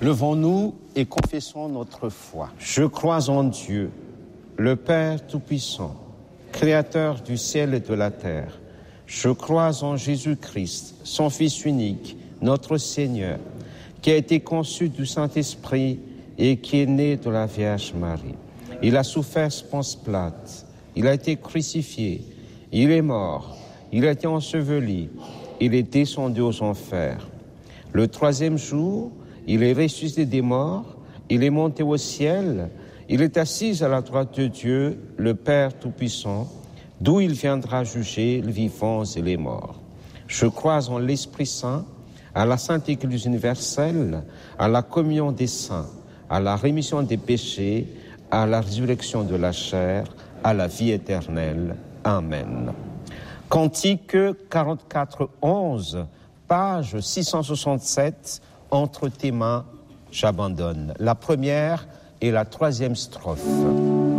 Levons-nous et confessons notre foi. Je crois en Dieu, le Père Tout-Puissant, Créateur du ciel et de la terre. Je crois en Jésus-Christ, son Fils unique, notre Seigneur, qui a été conçu du Saint-Esprit et qui est né de la Vierge Marie. Il a souffert Ponce Pilate, il a été crucifié, il est mort, il a été enseveli, il est descendu aux enfers. Le troisième jour, il est ressuscité des morts, il est monté au ciel, il est assis à la droite de Dieu, le Père Tout-Puissant, d'où il viendra juger les vivants et les morts. Je crois en l'Esprit Saint, à la Sainte Église universelle, à la communion des saints, à la rémission des péchés, à la résurrection de la chair, à la vie éternelle. Amen. Cantique 44-11, page 667, entre tes mains, j'abandonne. La première et la troisième strophe.